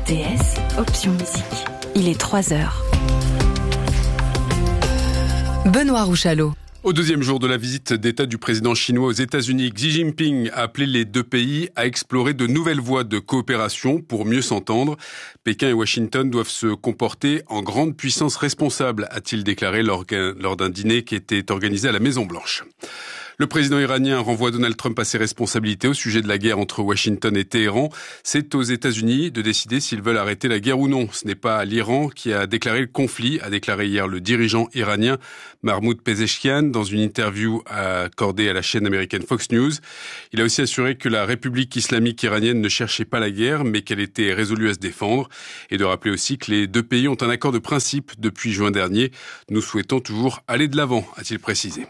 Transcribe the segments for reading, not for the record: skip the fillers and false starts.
RTS, option musique. Il est 3h. Benoît Rouchalot. Au deuxième jour de la visite d'État du président chinois aux États-Unis, Xi Jinping a appelé les deux pays à explorer de nouvelles voies de coopération pour mieux s'entendre. Pékin et Washington doivent se comporter en grande puissance responsable, a-t-il déclaré lors d'un dîner qui était organisé à la Maison-Blanche. Le président iranien renvoie Donald Trump à ses responsabilités au sujet de la guerre entre Washington et Téhéran. C'est aux États-Unis de décider s'ils veulent arrêter la guerre ou non. Ce n'est pas l'Iran qui a déclaré le conflit, a déclaré hier le dirigeant iranien Mahmoud Pezeshkian dans une interview accordée à la chaîne américaine Fox News. Il a aussi assuré que la République islamique iranienne ne cherchait pas la guerre, mais qu'elle était résolue à se défendre. Et de rappeler aussi que les deux pays ont un accord de principe depuis juin dernier. Nous souhaitons toujours aller de l'avant, a-t-il précisé.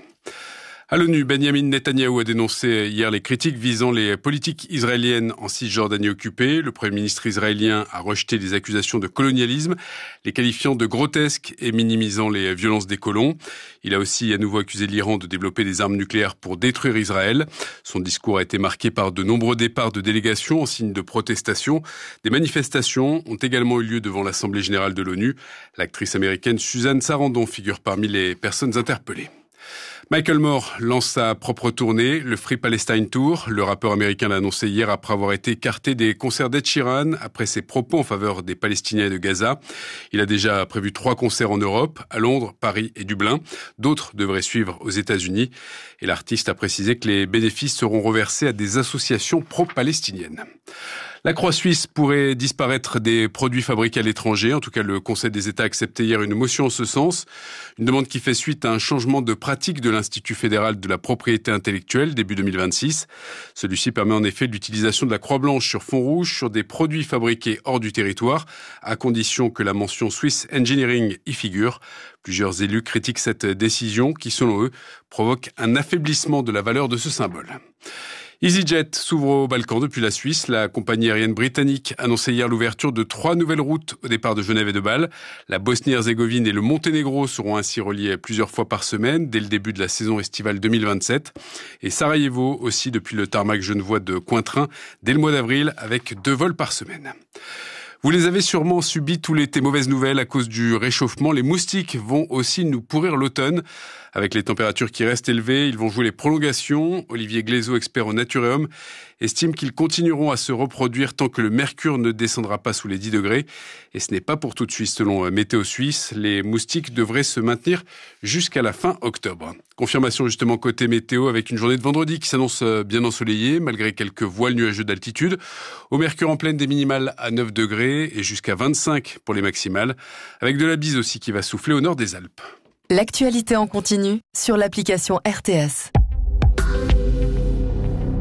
À l'ONU, Benjamin Netanyahou a dénoncé hier les critiques visant les politiques israéliennes en Cisjordanie occupée. Le Premier ministre israélien a rejeté les accusations de colonialisme, les qualifiant de grotesques et minimisant les violences des colons. Il a aussi à nouveau accusé l'Iran de développer des armes nucléaires pour détruire Israël. Son discours a été marqué par de nombreux départs de délégations en signe de protestation. Des manifestations ont également eu lieu devant l'Assemblée générale de l'ONU. L'actrice américaine Suzanne Sarandon figure parmi les personnes interpellées. Michael Moore lance sa propre tournée, le Free Palestine Tour. Le rappeur américain l'a annoncé hier après avoir été écarté des concerts d'Ed Sheeran après ses propos en faveur des Palestiniens et de Gaza. Il a déjà prévu 3 concerts en Europe, à Londres, Paris et Dublin. D'autres devraient suivre aux États-Unis. Et l'artiste a précisé que les bénéfices seront reversés à des associations pro-palestiniennes. La croix suisse pourrait disparaître des produits fabriqués à l'étranger. En tout cas, le Conseil des États a accepté hier une motion en ce sens. Une demande qui fait suite à un changement de pratique de l'Institut fédéral de la propriété intellectuelle début 2026. Celui-ci permet en effet l'utilisation de la croix blanche sur fond rouge sur des produits fabriqués hors du territoire, à condition que la mention Swiss Engineering y figure. Plusieurs élus critiquent cette décision qui, selon eux, provoque un affaiblissement de la valeur de ce symbole. EasyJet s'ouvre aux Balkans depuis la Suisse. La compagnie aérienne britannique annonçait hier l'ouverture de 3 nouvelles routes au départ de Genève et de Bâle. La Bosnie-Herzégovine et le Monténégro seront ainsi reliés plusieurs fois par semaine dès le début de la saison estivale 2027. Et Sarajevo aussi depuis le tarmac genevois de Cointrin dès le mois d'avril avec 2 vols par semaine. Vous les avez sûrement subies tout l'été. Mauvaise nouvelle, à cause du réchauffement, les moustiques vont aussi nous pourrir l'automne. Avec les températures qui restent élevées, ils vont jouer les prolongations. Olivier Glaiseau, expert au Natureum, estime qu'ils continueront à se reproduire tant que le mercure ne descendra pas sous les 10 degrés. Et ce n'est pas pour tout de suite, selon Météo Suisse. Les moustiques devraient se maintenir jusqu'à la fin octobre. Confirmation justement côté météo avec une journée de vendredi qui s'annonce bien ensoleillée, malgré quelques voiles nuageux d'altitude. Au mercure en pleine, des minimales à 9 degrés et jusqu'à 25 pour les maximales, avec de la bise aussi qui va souffler au nord des Alpes. L'actualité en continu sur l'application RTS.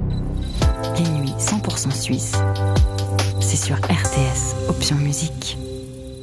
Les nuits 100% suisses, c'est sur RTS, option musique.